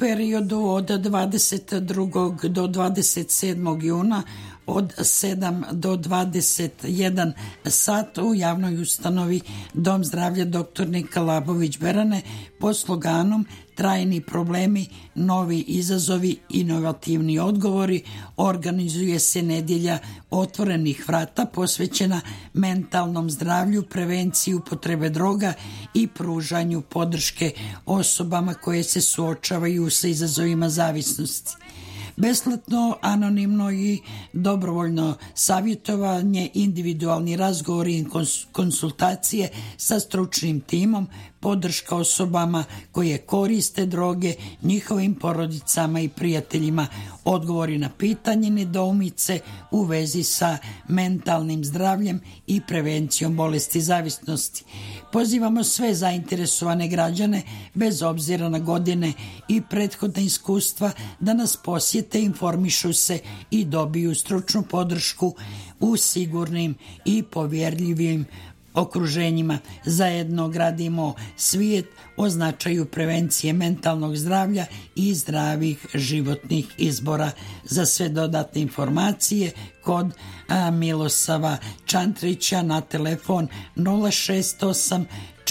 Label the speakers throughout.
Speaker 1: periodu od 22. do 27. juna od 7 do 21 sat u javnoj ustanovi Dom zdravlja dr. Nika Labović Berane pod sloganom Trajni problemi, novi izazovi, inovativni odgovori organizuje se nedjelja otvorenih vrata posvećena mentalnom zdravlju, prevenciji upotrebe droga i pružanju podrške osobama koje se suočavaju sa izazovima zavisnosti. Besplatno, anonimno i dobrovoljno savjetovanje, individualni razgovori i konsultacije sa stručnim timom, podrška osobama koje koriste droge, njihovim porodicama i prijateljima, odgovori na pitanje, nedoumice u vezi sa mentalnim zdravljem i prevencijom bolesti zavisnosti. Pozivamo sve zainteresovane građane, bez obzira na godine i prethodna iskustva, da nas posjete, informišu se i dobiju stručnu podršku u sigurnim i povjerljivim okruženjima. Zajedno gradimo svijet o značaju prevencije mentalnog zdravlja i zdravih životnih izbora. Za sve dodatne informacije kod Milosava Čantrića na telefon 068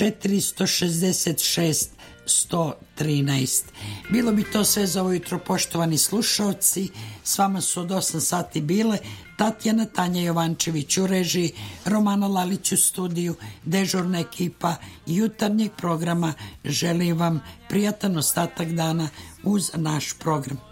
Speaker 1: 466 113. Bilo bi to sve za ovo jutro, poštovani slušalci. S vama su od 8 sati bile Tatjana Tanja Jovančević u režiji, Romana Lalić u studiju, dežurna ekipa jutarnjeg programa. Želim vam prijatan ostatak dana uz naš program.